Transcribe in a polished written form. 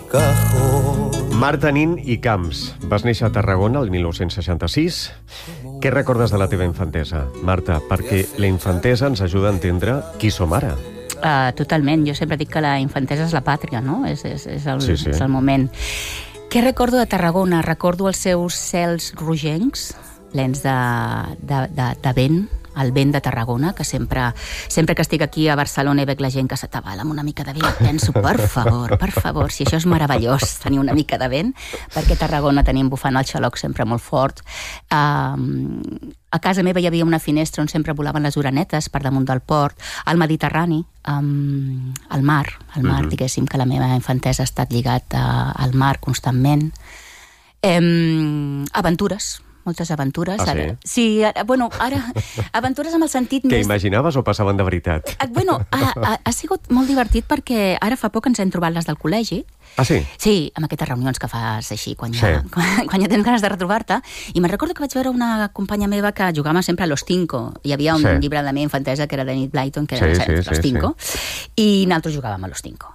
cajón. Marta Nin i Camps, vas néixer a Tarragona el 1966. Què recordes de la teva infantesa, Marta? Perquè la infantesa ens ajuda a entendre qui som ara. Totalment. Jo sempre dic que la infantesa és la pàtria, no? És Sí. el moment. Què recordo de Tarragona? Recordo els seus cels rogencs, plens de vent, el vent de Tarragona, que sempre que estic aquí a Barcelona i veig la gent que s'atabala amb una mica de vent, penso, per favor, si això és meravellós, tenir una mica de vent, perquè a Tarragona tenim bufant el xaloc sempre molt fort. A casa meva hi havia una finestra on sempre volaven les orenetes per damunt del port, al Mediterrani, al mar, diguéssim que la meva infantesa ha estat lligat al mar constantment. Aventures, moltes aventures. Ah, sí? Sí, ara aventures amb el sentit Què més... imaginaves o passaven de veritat? Ha sigut molt divertit perquè ara fa poc ens hem trobat les del col·legi. Ah, sí? Sí, amb aquestes reunions que fas així, quan ja tens ganes de retrobar-te. I me'n recordo que vaig veure una companya meva que jugava sempre a Los Cinco. Hi havia un llibre de la meva infantesa que era de Enid Blyton, que era Los Cinco, i nosaltres jugàvem a Los Cinco.